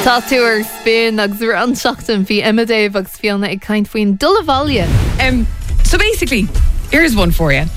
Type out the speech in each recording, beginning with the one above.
Tá tú ar spin agus ru ansachtan bhí Emma Dave agus fianna ag caint faoin dul bhaile. So basically, here's one for you.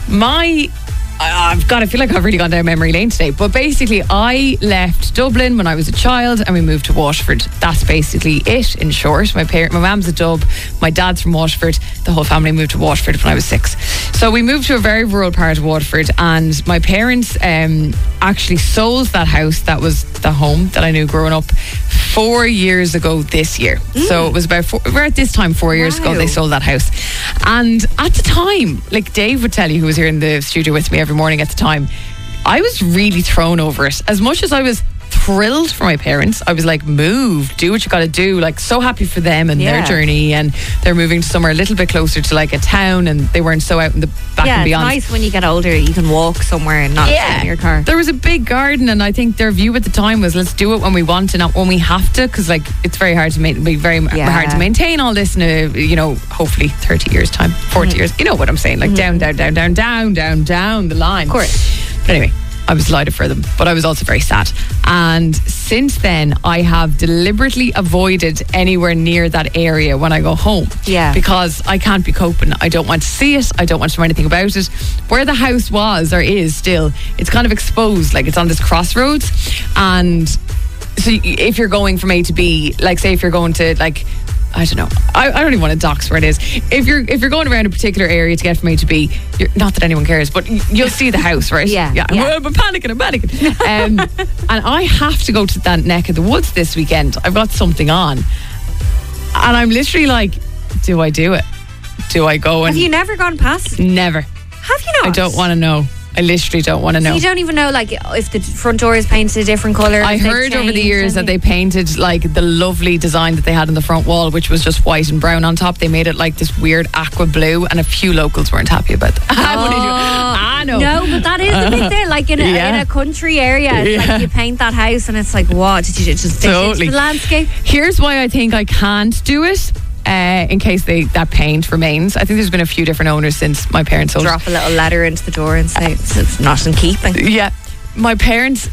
I feel like I've really gone down memory lane today, but basically I left Dublin when I was a child and we moved to Waterford. That's basically it in short. My mum's a Dub, my dad's from Waterford, the whole family moved to Waterford when I was 6. So we moved to a very rural part of Waterford, and my parents actually sold that house that was the home that I knew growing up 4 years ago this year. So it was about at this time 4 years ago they sold that house. And at the time, like Dave would tell you, who was here in the studio with me every morning at the time, I was really thrown over it. As much as I was thrilled for my parents, I was like, move, do what you gotta do, like so happy for them and their journey, and they're moving to somewhere a little bit closer to like a town, and they weren't so out in the back and beyond. It's nice when you get older you can walk somewhere and not sit in your car. There was a big garden, and I think their view at the time was, let's do it when we want and not when we have to, because like it's very hard to hard to maintain all this in a, you know, hopefully 30 years time, 40 years, you know what I'm saying, like down the line, of course. But anyway, I was delighted for them, but I was also very sad. And since then, I have deliberately avoided anywhere near that area when I go home. Yeah. Because I can't be coping. I don't want to see it. I don't want to know anything about it. Where the house was, or is still, it's kind of exposed. Like, it's on this crossroads. And so if you're going from A to B, like say if you're going to like, I don't know. I don't even want to dox where it is. If you're going around a particular area to get from A to B, not that anyone cares, but you'll see the house, right? Yeah. I'm panicking. And I have to go to that neck of the woods this weekend. I've got something on, and I'm literally like, do I do it? Do I go? And have you never gone past? Never. Have you not? I don't want to know. I literally don't want to know. So you don't even know, like, if the front door is painted a different colour? I heard over the years that they painted, like, the lovely design that they had on the front wall, which was just white and brown on top. They made it, like, this weird aqua blue, and a few locals weren't happy about that. I know. No, but that is a bit there, like, in a country area. It's like you paint that house, and it's like, what? Did you just stick into the landscape? Here's why I think I can't do it. In case that paint remains. I think there's been a few different owners since my parents sold. Drop a little letter into the door and say it's not in keeping. Yeah. My parents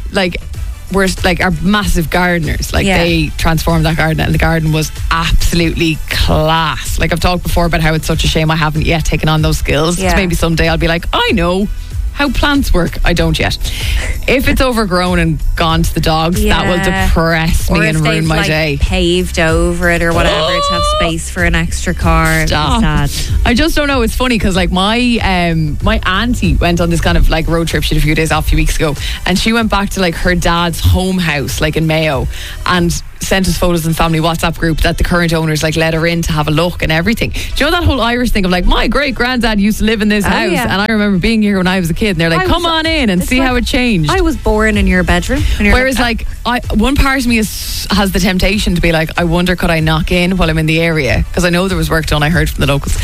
are massive gardeners. Like they transformed that garden, and the garden was absolutely class. Like I've talked before about how it's such a shame I haven't yet taken on those skills. Yeah. Maybe someday I'll be like, I know how plants work. I don't yet. If it's overgrown and gone to the dogs, that will depress me and ruin my day. Paved over it or whatever to have space for an extra car. Sad. I just don't know. It's funny because like my auntie went on this kind of like road trip. She had a few days off a few weeks ago, and she went back to like her dad's home house like in Mayo, and sent us photos in the family WhatsApp group that the current owners like let her in to have a look and everything. Do you know that whole Irish thing of like, my great granddad used to live in this house, and I remember being here when I was a kid, and they're like, come on in and see how it changed. I was born in your bedroom. Whereas like one part of me has the temptation to be like, I wonder could I knock in while I'm in the area, because I know there was work done, I heard from the locals.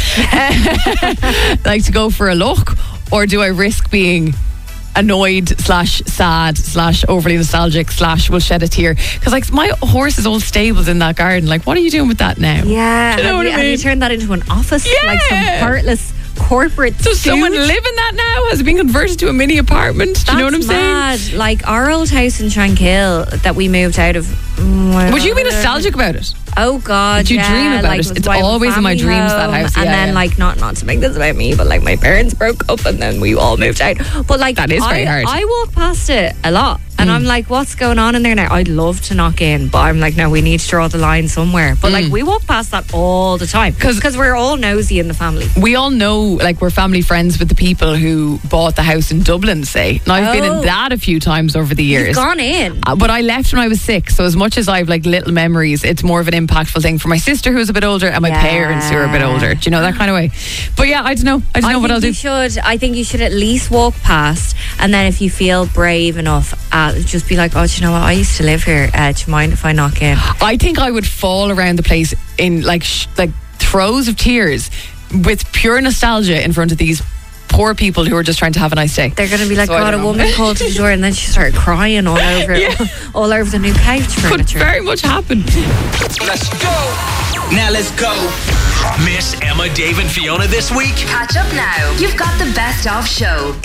Like to go for a look, or do I risk being annoyed / sad / overly nostalgic / will shed a tear, because like my horse's old stables in that garden, like what are you doing with that now? Do you know what I mean? Have you turned that into an office? Like some heartless corporate Does someone live in that now? Has it been converted to a mini apartment? Do you know what I'm saying? Like our old house in Shankill that we moved out of. Would you be nostalgic about it? Oh God, did you dream about it? It's always in my dreams, that house. And then like not to make this about me, but like my parents broke up and then we all moved out. But like that is very hard. I walk past it a lot. And I'm like, what's going on in there now? I'd love to knock in, but I'm like, no, we need to draw the line somewhere. But like, we walk past that all the time because we're all nosy in the family. We all know, like, we're family friends with the people who bought the house in Dublin, say. And I've been in that a few times over the years. You've gone in. But I left when I was 6. So as much as I've like little memories, it's more of an impactful thing for my sister who's a bit older and my parents who are a bit older. Do you know, that kind of way? But yeah, I don't know. I don't know what I'll do. I think you should at least walk past, and then if you feel brave enough, just be like, oh, do you know what? I used to live here. Do you mind if I knock in? I think I would fall around the place in like throes of tears with pure nostalgia in front of these poor people who are just trying to have a nice day. They're going to be like, God, a woman called to the door, and then she started crying all over all over the new couch furniture. Could very much happen. Let's go. Now let's go. Miss Emma, Dave and Fiona this week? Catch up now. You've got the best of show.